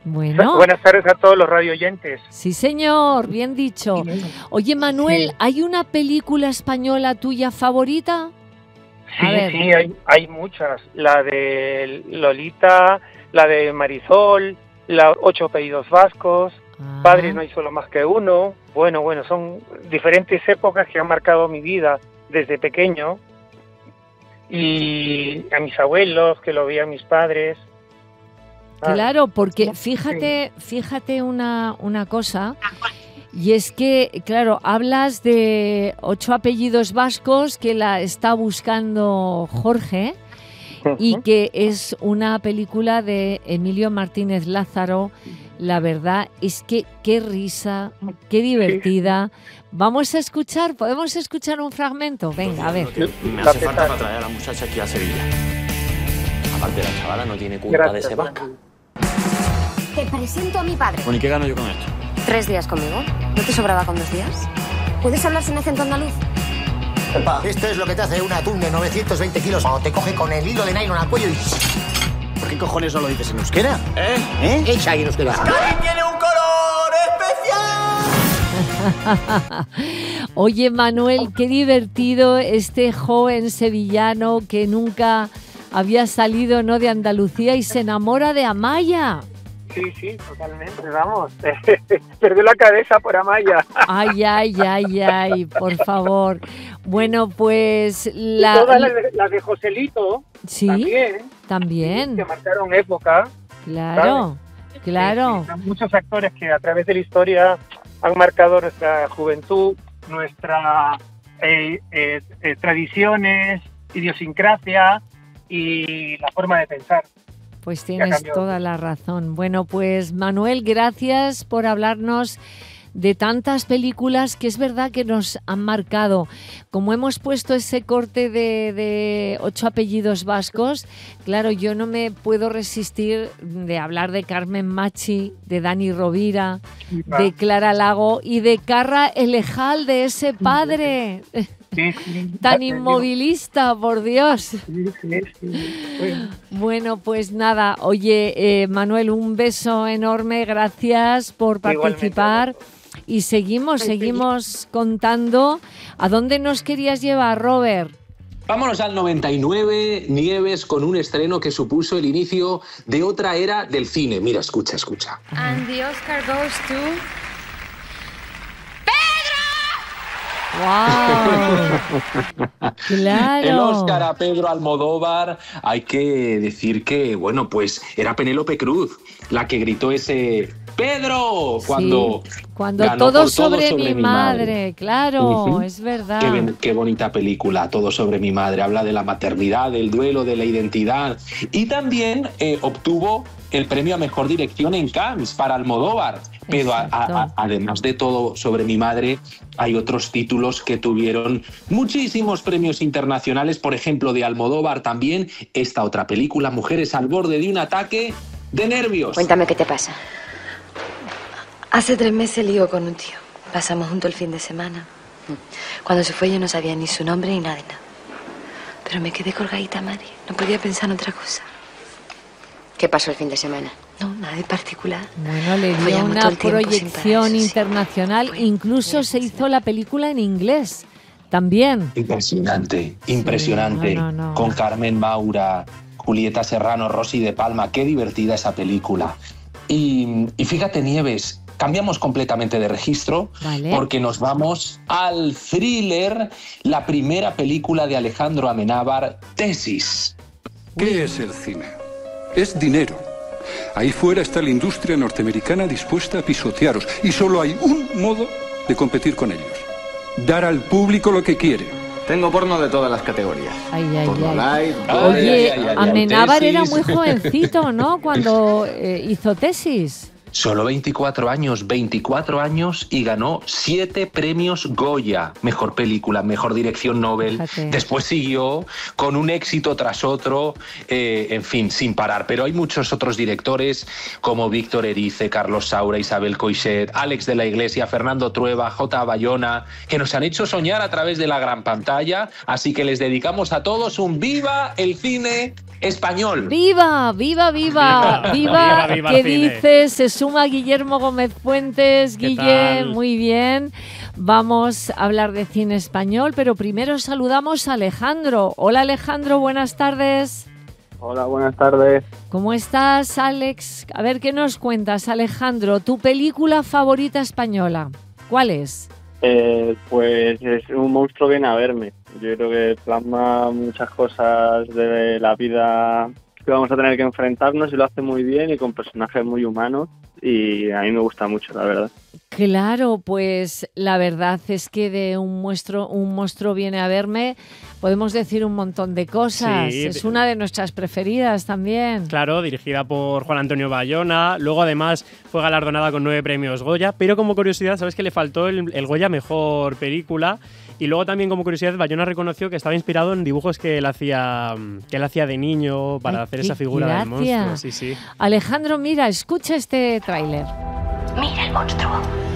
Bueno. Buenas tardes a todos los radioyentes. Sí, señor, bien dicho. Oye, Manuel, ¿hay una película española tuya favorita? Sí, hay muchas. La de Lolita, la de Marisol, la 8 apellidos vascos, Padres no hay solo más que uno. Bueno, son diferentes épocas que han marcado mi vida desde pequeño. Y a mis abuelos, que lo veían mis padres. Claro, porque fíjate una cosa, y es que, claro, hablas de 8 apellidos vascos que la está buscando Jorge y que es una película de Emilio Martínez Lázaro. La verdad es que qué risa, qué divertida. Podemos escuchar un fragmento. Venga, a ver. Me hace falta para traer a la muchacha aquí a Sevilla. Aparte, la chavala no tiene culpa de ese vaca. Te presento a mi padre. Bueno, ¿y qué gano yo con esto? 3 días conmigo. ¿No te sobraba con 2 días? ¿Puedes hablar sin acento andaluz? Epa, esto es lo que te hace un atún de 920 kilos cuando te coge con el hilo de nylon al cuello y... ¿Por qué cojones no lo dices en euskera? Echa ahí en euskera. ¡Cari tiene un color especial! Oye, Manuel, qué divertido este joven sevillano que nunca había salido, ¿no?, de Andalucía y se enamora de Amaya. Sí, totalmente, vamos. Perdió la cabeza por Amaya. Ay, por favor. Bueno, pues todas las de Joselito. Sí, también. Que marcaron época. Claro. Sí, muchos actores que a través de la historia han marcado nuestra juventud, nuestras tradiciones, idiosincrasia y la forma de pensar. Pues tienes toda la razón. Bueno, pues Manuel, gracias por hablarnos de tantas películas que es verdad que nos han marcado. Como hemos puesto ese corte de 8 apellidos vascos, claro, yo no me puedo resistir de hablar de Carmen Machi, de Dani Rovira, de Clara Lago y de Carra Elejal, de ese padre tan inmovilista, por Dios. Bueno, pues nada, oye, Manuel, un beso enorme, gracias por participar. Y seguimos contando. ¿A dónde nos querías llevar, Robert? Vámonos al 99, Nieves, con un estreno que supuso el inicio de otra era del cine. Mira, escucha. And the Oscar goes to... ¡Wow! ¡Claro! El Oscar a Pedro Almodóvar. Hay que decir que, bueno, pues era Penélope Cruz la que gritó ese ¡Pedro! Cuando todo sobre mi madre. Claro, es verdad. Qué bonita película, Todo sobre mi madre. Habla de la maternidad, del duelo, de la identidad. Y también obtuvo el premio a Mejor Dirección en Cannes para Almodóvar. Pero además de Todo sobre mi madre, hay otros títulos que tuvieron muchísimos premios internacionales. Por ejemplo, de Almodóvar también esta otra película, Mujeres al borde de un ataque de nervios. Cuéntame qué te pasa. Hace 3 meses lío con un tío. Pasamos juntos el fin de semana. Cuando se fue yo no sabía ni su nombre ni nada de nada. Pero me quedé colgadita, Mari. No podía pensar en otra cosa. ¿Qué pasó el fin de semana? No, nada de particular. Bueno, le dio una proyección internacional. Sí, incluso se hizo la película en inglés también. Impresionante. No. Con Carmen Maura, Julieta Serrano, Rosy de Palma. Qué divertida esa película. Y fíjate, Nieves, cambiamos completamente de registro, porque nos vamos al thriller, la primera película de Alejandro Amenábar, Tesis. ¿Qué es el cine? Es dinero. Ahí fuera está la industria norteamericana dispuesta a pisotearos y solo hay un modo de competir con ellos: dar al público lo que quiere. Tengo porno de todas las categorías. Oye, Amenábar era muy jovencito, ¿no?, cuando hizo Tesis. Solo 24 años y ganó 7 premios Goya. Mejor película, mejor dirección Nobel. Fíjate. Después siguió con un éxito tras otro, en fin, sin parar. Pero hay muchos otros directores como Víctor Erice, Carlos Saura, Isabel Coixet, Alex de la Iglesia, Fernando Trueba, J. Bayona, que nos han hecho soñar a través de la gran pantalla. Así que les dedicamos a todos un ¡Viva el cine español. ¡Viva, viva, viva! ¡Viva! viva ¿Qué el cine! dices? Se suma Guillermo Gómez Fuentes. ¿Qué Guille, tal? muy bien. Vamos a hablar de cine español, pero primero saludamos a Alejandro. Hola Alejandro, buenas tardes. Hola, buenas tardes. ¿Cómo estás, Alex? A ver, ¿qué nos cuentas, Alejandro? ¿Tu película favorita española? ¿Cuál es? Pues es Un monstruo viene a verme. Yo creo que plasma muchas cosas de la vida que vamos a tener que enfrentarnos y lo hace muy bien y con personajes muy humanos y a mí me gusta mucho, la verdad. Claro, pues la verdad es que de un monstruo viene a verme, podemos decir un montón de cosas. Sí, es una de nuestras preferidas también. Claro, dirigida por Juan Antonio Bayona. Luego, además, fue galardonada con 9 premios Goya. Pero como curiosidad, ¿sabes que le faltó el Goya Mejor Película? Y luego también, como curiosidad, Bayona reconoció que estaba inspirado en dibujos que él hacía de niño para hacer esa figura del monstruo. Sí, sí. Alejandro, mira, escucha este tráiler. Mira el monstruo.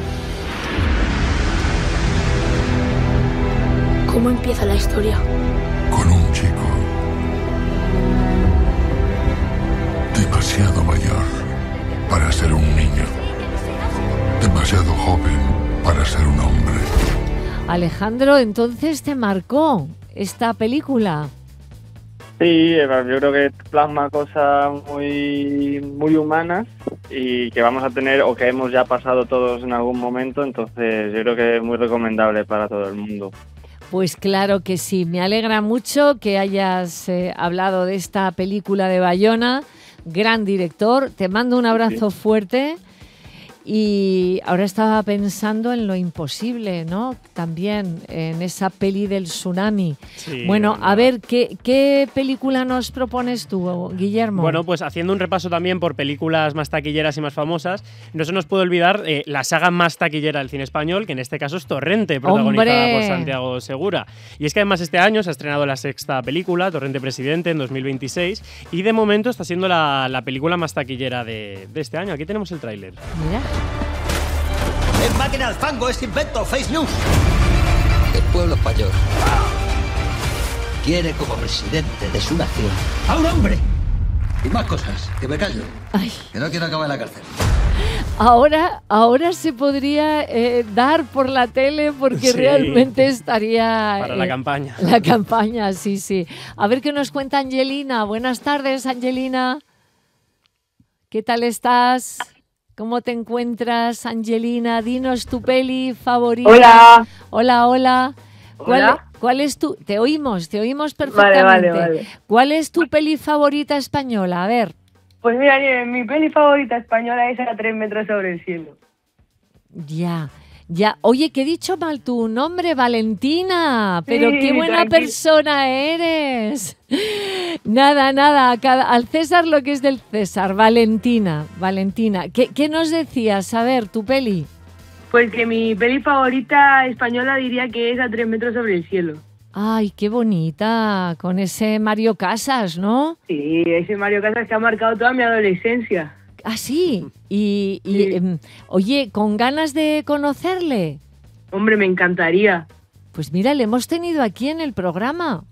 ¿Cómo empieza la historia? Con un chico demasiado mayor para ser un niño, demasiado joven para ser un hombre. Alejandro, entonces te marcó esta película. Sí, yo creo que plasma cosas muy humanas y que vamos a tener o que hemos ya pasado todos en algún momento, entonces yo creo que es muy recomendable para todo el mundo. Pues claro que sí, me alegra mucho que hayas hablado de esta película de Bayona, gran director, te mando un abrazo fuerte y ahora estaba pensando en lo imposible, ¿no? También en esa peli del tsunami. Sí, bueno, a ver, ¿qué película nos propones tú, Guillermo? Bueno, pues haciendo un repaso también por películas más taquilleras y más famosas, no se nos puede olvidar la saga más taquillera del cine español, que en este caso es Torrente, protagonizada por Santiago Segura. Y es que además este año se ha estrenado la 6ª película, Torrente Presidente, en 2026, y de momento está siendo la película más taquillera de este año. Aquí tenemos el tráiler. Mira. Es máquina al fango, es invento, face news. El pueblo español quiere como presidente de su nación ¡A un hombre! y más cosas, que me callo. Ay. Que no quiero acabar en la cárcel. Ahora se podría dar por la tele porque realmente estaría... Para la campaña. La campaña, sí, sí. A ver qué nos cuenta Angelina. Buenas tardes, Angelina. ¿Qué tal estás? ¿Cómo te encuentras, Angelina? Dinos tu peli favorita. Hola. Hola, hola. ¿Cuál es tu...? Te oímos perfectamente. Vale. ¿Cuál es tu peli favorita española? A ver. Pues mira, mi peli favorita española es A 3 metros sobre el cielo. Ya. Oye, que he dicho mal tu nombre, Valentina. Pero sí, qué buena tranquila. persona eres. Nada, al César lo que es del César. Valentina. ¿Qué nos decías? A ver, tu peli. Pues que mi peli favorita española diría que es A 3 metros sobre el cielo. Ay, qué bonita, con ese Mario Casas, ¿no? Sí, ese Mario Casas que ha marcado toda mi adolescencia. Ah, sí. Oye, ¿con ganas de conocerle? Hombre, me encantaría. Pues mira, le hemos tenido aquí en el programa.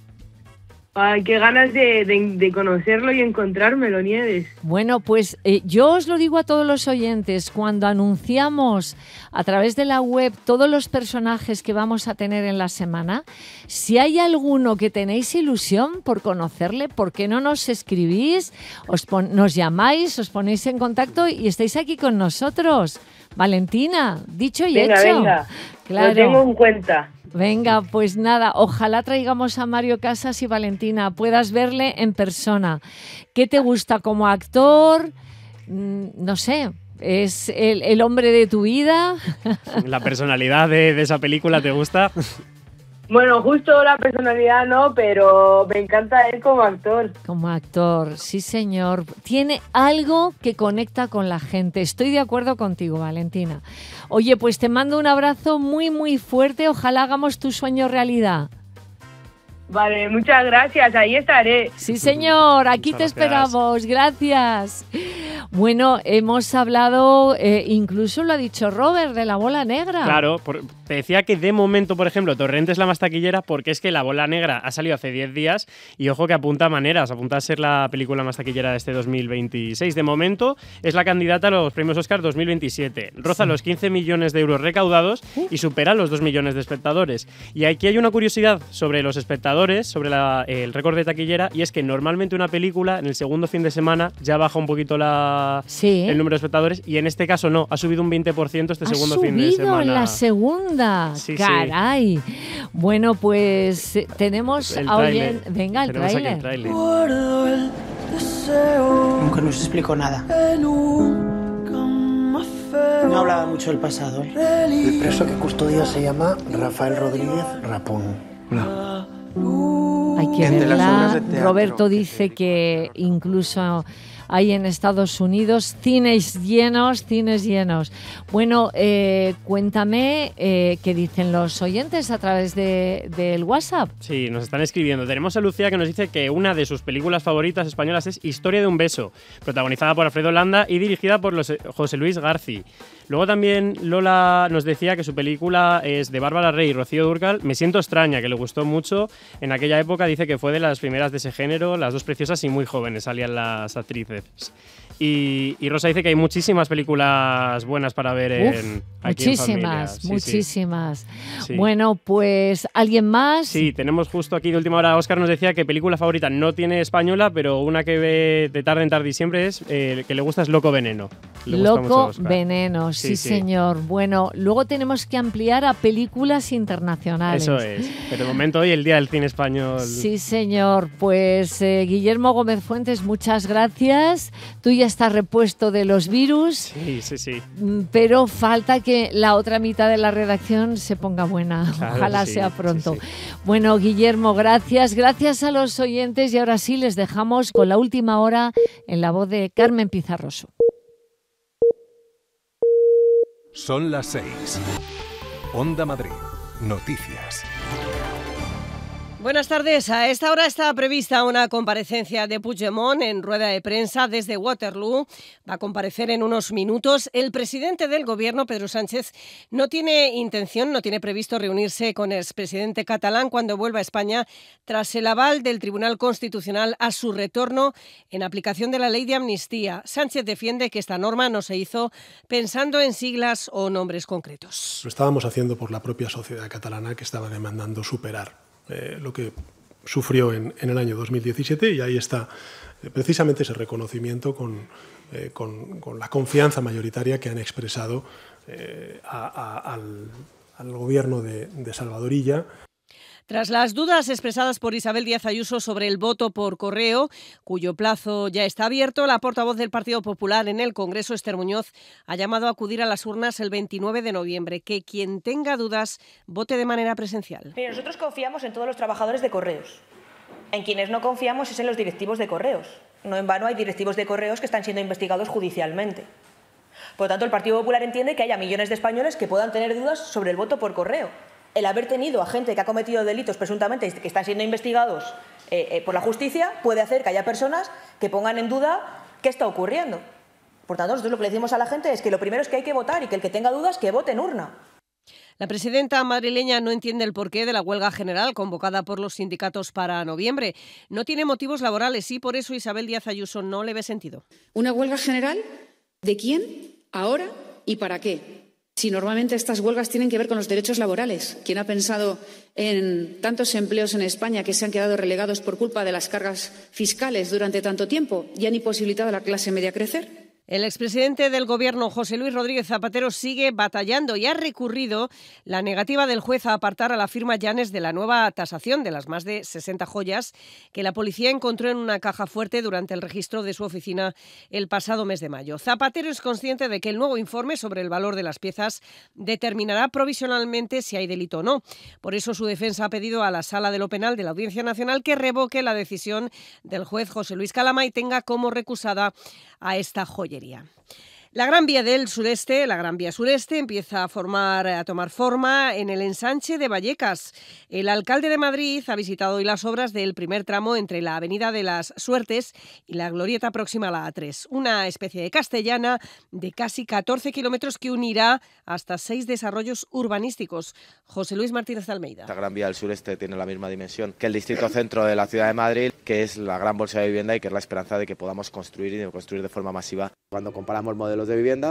Ay, qué ganas de conocerlo y encontrármelo, Nieves. Bueno, pues yo os lo digo a todos los oyentes, cuando anunciamos a través de la web todos los personajes que vamos a tener en la semana, si hay alguno que tenéis ilusión por conocerle, ¿por qué no nos escribís? Nos llamáis, os ponéis en contacto y estáis aquí con nosotros. Valentina, dicho y hecho. Venga, claro. Lo tengo en cuenta. Venga, pues nada, ojalá traigamos a Mario Casas y Valentina, puedas verle en persona. ¿Qué te gusta como actor? No sé, ¿es el hombre de tu vida? ¿La personalidad de esa película te gusta? Bueno, justo la personalidad no, pero me encanta él como actor. Como actor, sí señor. Tiene algo que conecta con la gente. Estoy de acuerdo contigo, Valentina. Oye, pues te mando un abrazo muy, muy fuerte. Ojalá hagamos tu sueño realidad. Vale, muchas gracias. Ahí estaré. Sí, señor. Aquí te esperamos. Gracias. Bueno, hemos hablado, incluso lo ha dicho Robert, de La Bola Negra. Claro, te decía que de momento, por ejemplo, Torrente es la más taquillera porque es que La Bola Negra ha salido hace 10 días y ojo que apunta a maneras, apunta a ser la película más taquillera de este 2026. De momento es la candidata a los premios Oscar 2027. Roza los 15 millones de euros recaudados y supera los 2 millones de espectadores. Y aquí hay una curiosidad sobre los espectadores, sobre el récord de taquillera, y es que normalmente una película en el segundo fin de semana ya baja un poquito el número de espectadores y en este caso no, ha subido un 20% este segundo fin de semana. En la segunda. Sí, caray. Sí. Bueno, pues tenemos a alguien. Venga, el tráiler. Nunca nos explicó nada. No hablaba mucho del pasado. El preso que custodia se llama Rafael Rodríguez Rapón. Hay que verla. Roberto dice que incluso hay en Estados Unidos cines llenos. Bueno, cuéntame qué dicen los oyentes a través del WhatsApp. Sí, nos están escribiendo. Tenemos a Lucía que nos dice que una de sus películas favoritas españolas es Historia de un beso, protagonizada por Alfredo Landa y dirigida por José Luis García. Luego también Lola nos decía que su película es de Bárbara Rey y Rocío Dúrcal, Me siento extraña, que le gustó mucho. En aquella época dice que fue de las primeras de ese género, las dos preciosas y muy jóvenes salían las actrices. Y Rosa dice que hay muchísimas películas buenas para ver aquí en familia. Muchísimas. Sí. Bueno, pues ¿alguien más? Sí, tenemos justo aquí de última hora. Óscar nos decía que película favorita no tiene española, pero una que ve de tarde en tarde y siempre es que le gusta es Loco Veneno. Loco Veneno, sí, señor. Bueno, luego tenemos que ampliar a películas internacionales. Eso es. Pero de momento hoy el Día del Cine Español. Sí, señor. Pues Guillermo Gómez Fuentes, muchas gracias. Tú ya estás repuesto de los virus. Sí. Pero falta que la otra mitad de la redacción se ponga buena. Claro, ojalá sea pronto. Sí. Bueno, Guillermo, gracias. Gracias a los oyentes y ahora sí les dejamos con la última hora en la voz de Carmen Pizarroso. Son las 6. Onda Madrid. Noticias. Buenas tardes. A esta hora está prevista una comparecencia de Puigdemont en rueda de prensa desde Waterloo. Va a comparecer en unos minutos. El presidente del Gobierno, Pedro Sánchez, no tiene previsto reunirse con el expresidente catalán cuando vuelva a España tras el aval del Tribunal Constitucional a su retorno en aplicación de la ley de amnistía. Sánchez defiende que esta norma no se hizo pensando en siglas o nombres concretos. Lo estábamos haciendo por la propia sociedad catalana que estaba demandando superar lo que sufrió en el año 2017 y ahí está precisamente ese reconocimiento con la confianza mayoritaria que han expresado al gobierno de Salvador Illa. Tras las dudas expresadas por Isabel Díaz Ayuso sobre el voto por correo, cuyo plazo ya está abierto, la portavoz del Partido Popular en el Congreso, Esther Muñoz, ha llamado a acudir a las urnas el 29 de noviembre, que quien tenga dudas vote de manera presencial. Mira, nosotros confiamos en todos los trabajadores de correos. En quienes no confiamos es en los directivos de correos. No en vano hay directivos de correos que están siendo investigados judicialmente. Por lo tanto, el Partido Popular entiende que haya millones de españoles que puedan tener dudas sobre el voto por correo. El haber tenido a gente que ha cometido delitos presuntamente que están siendo investigados por la justicia puede hacer que haya personas que pongan en duda qué está ocurriendo. Por tanto, nosotros lo que le decimos a la gente es que lo primero es que hay que votar y que el que tenga dudas que vote en urna. La presidenta madrileña no entiende el porqué de la huelga general convocada por los sindicatos para noviembre. No tiene motivos laborales y por eso Isabel Díaz Ayuso no le ve sentido. ¿Una huelga general? ¿De quién? ¿Ahora? ¿Y para qué? Si normalmente estas huelgas tienen que ver con los derechos laborales. ¿Quién ha pensado en tantos empleos en España que se han quedado relegados por culpa de las cargas fiscales durante tanto tiempo y han imposibilitado a la clase media crecer? El expresidente del Gobierno, José Luis Rodríguez Zapatero, sigue batallando y ha recurrido la negativa del juez a apartar a la firma Llanes de la nueva tasación de las más de 60 joyas que la policía encontró en una caja fuerte durante el registro de su oficina el pasado mes de mayo. Zapatero es consciente de que el nuevo informe sobre el valor de las piezas determinará provisionalmente si hay delito o no. Por eso su defensa ha pedido a la Sala de lo Penal de la Audiencia Nacional que revoque la decisión del juez José Luis Calama y tenga como recusada a esta joyería. La Gran Vía del Sureste, la Gran Vía Sureste, empieza a tomar forma en el ensanche de Vallecas. El alcalde de Madrid ha visitado hoy las obras del primer tramo entre la Avenida de las Suertes y la glorieta próxima a la A3. Una especie de castellana de casi 14 kilómetros que unirá hasta 6 desarrollos urbanísticos. José Luis Martínez de Almeida. La Gran Vía del Sureste tiene la misma dimensión que el distrito centro de la ciudad de Madrid, que es la gran bolsa de vivienda y que es la esperanza de que podamos construir y construir de forma masiva. Cuando comparamos modelos de vivienda,